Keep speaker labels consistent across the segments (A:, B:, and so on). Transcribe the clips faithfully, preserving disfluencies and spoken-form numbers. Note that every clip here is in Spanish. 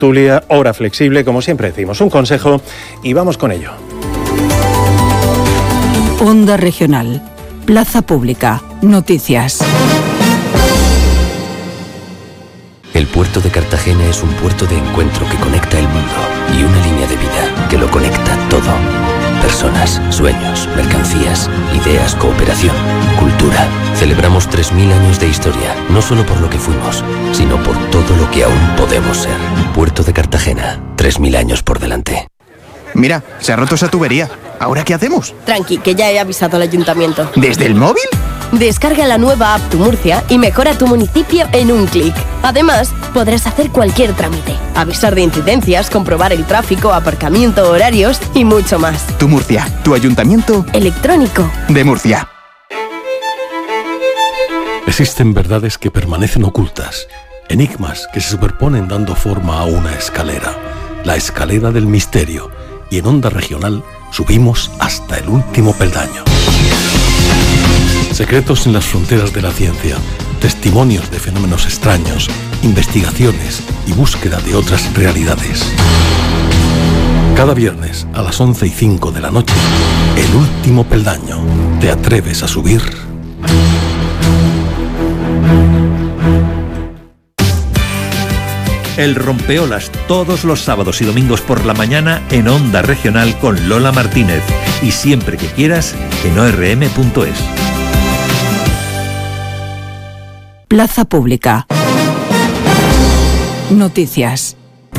A: tertulia, hora flexible, como siempre decimos, un consejo y vamos con ello.
B: Onda Regional, Plaza Pública, noticias.
C: El puerto de Cartagena es un puerto de encuentro que conecta el mundo y una línea de vida que lo conecta todo. Personas, sueños, mercancías, ideas, cooperación, cultura. Celebramos tres mil años de historia, no solo por lo que fuimos, sino por todo lo que aún podemos ser. Puerto de Cartagena, tres mil años por delante.
D: Mira, se ha roto esa tubería. ¿Ahora qué hacemos?
E: Tranqui, que ya he avisado al ayuntamiento.
D: ¿Desde el móvil?
E: Descarga la nueva app Tu Murcia y mejora tu municipio en un clic. Además, podrás hacer cualquier trámite, avisar de incidencias, comprobar el tráfico, aparcamiento, horarios y mucho más.
D: Tu Murcia, tu ayuntamiento
E: electrónico
D: de Murcia.
F: Existen verdades que permanecen ocultas, enigmas que se superponen dando forma a una escalera, la escalera del misterio, y en Onda Regional subimos hasta el último peldaño. Secretos en las fronteras de la ciencia, testimonios de fenómenos extraños, investigaciones y búsqueda de otras realidades. Cada viernes a las once y cinco de la noche, el último peldaño. ¿Te atreves a subir?
G: El Rompeolas, todos los sábados y domingos por la mañana en Onda Regional con Lola Martínez. Y siempre que quieras en o r m punto es.
B: Plaza Pública. Noticias.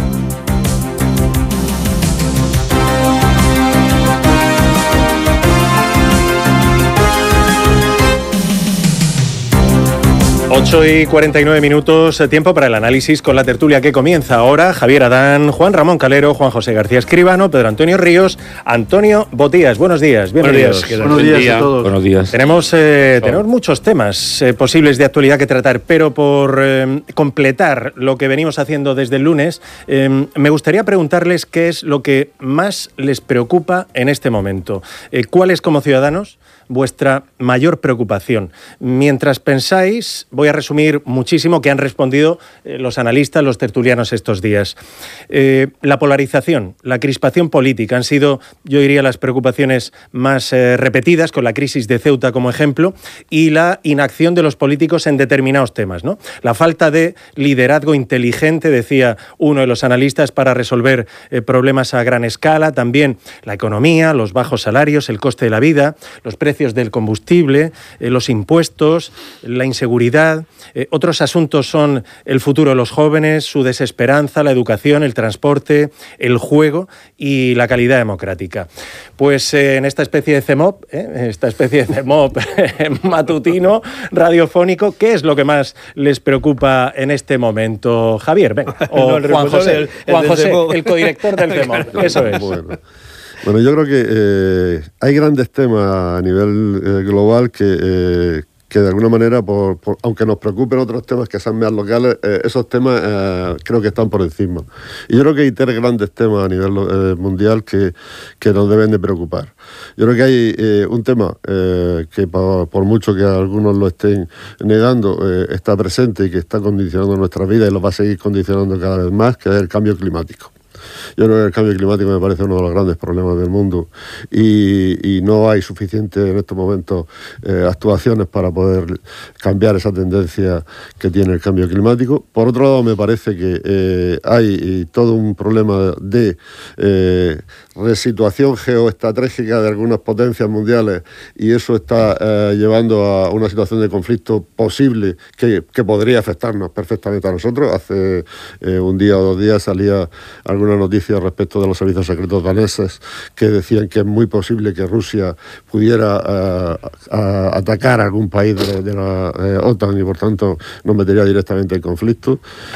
A: ocho y cuarenta y nueve minutos, tiempo para el análisis con la tertulia que comienza ahora. Javier Adán, Juan Ramón Calero, Juan José García Escribano, Pedro Antonio Ríos, Antonio Botías. Buenos días, bienvenidos.
H: Buenos días, Buenos días a todos.
I: Buenos días.
A: Tenemos, eh, tenemos muchos temas eh, posibles de actualidad que tratar, pero por eh, completar lo que venimos haciendo desde el lunes, eh, me gustaría preguntarles qué es lo que más les preocupa en este momento. Eh, ¿Cuál es, como ciudadanos, vuestra mayor preocupación? Mientras pensáis, voy a resumir muchísimo que han respondido eh, los analistas, los tertulianos estos días. Eh, la polarización, la crispación política han sido, yo diría, las preocupaciones más eh, repetidas, con la crisis de Ceuta como ejemplo, y la inacción de los políticos en determinados temas, ¿no? La falta de liderazgo inteligente, decía uno de los analistas, para resolver eh, problemas a gran escala. También la economía, los bajos salarios, el coste de la vida, los precios del combustible, eh, los impuestos, la inseguridad. Eh, otros asuntos son el futuro de los jóvenes, su desesperanza, la educación, el transporte, el juego y la calidad democrática. Pues eh, en esta especie de C M O P, eh, esta especie de C M O P matutino, radiofónico, ¿qué es lo que más les preocupa en este momento? Javier, venga, o no, Juan José, el, el Juan José, el codirector del C M O P, eso es.
H: Bueno. Bueno, yo creo que eh, hay grandes temas a nivel eh, global que, eh, que de alguna manera, por, por, aunque nos preocupen otros temas que sean más locales, eh, esos temas eh, creo que están por encima. Y yo creo que hay tres grandes temas a nivel eh, mundial que, que nos deben de preocupar. Yo creo que hay eh, un tema eh, que por, por mucho que algunos lo estén negando, eh, está presente y que está condicionando nuestra vida y lo va a seguir condicionando cada vez más, que es el cambio climático. Yo creo que el cambio climático me parece uno de los grandes problemas del mundo y, y no hay suficiente en estos momentos eh, actuaciones para poder cambiar esa tendencia que tiene el cambio climático. Por otro lado, me parece que eh, hay todo un problema de eh, resituación geoestratégica de algunas potencias mundiales y eso está eh, llevando a una situación de conflicto posible que, que podría afectarnos perfectamente a nosotros. Hace eh, un día o dos días salía alguna noticia respecto de los servicios secretos daneses que decían que es muy posible que Rusia pudiera uh, a atacar a algún país de, de la eh, OTAN y por tanto nos metería directamente en conflicto.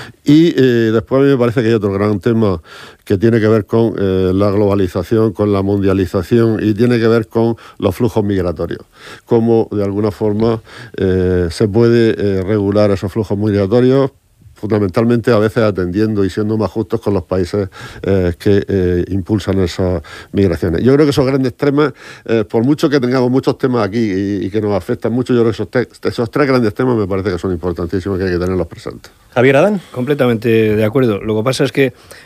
H: Y eh, después a mí me parece que hay otro gran tema que tiene que ver con eh, la globalización, con la mundialización y tiene que ver con los flujos migratorios. Cómo de alguna forma eh, se puede eh, regular esos flujos migratorios fundamentalmente a veces atendiendo y siendo más justos con los países eh, que eh, impulsan esas migraciones. Yo creo que esos grandes temas, eh, por mucho que tengamos muchos temas aquí y, y que nos afectan mucho, yo creo que esos, te, esos tres grandes temas me parece que son importantísimos, que hay que tenerlos presentes.
A: Javier Adán.
I: Completamente de acuerdo. Lo que pasa es que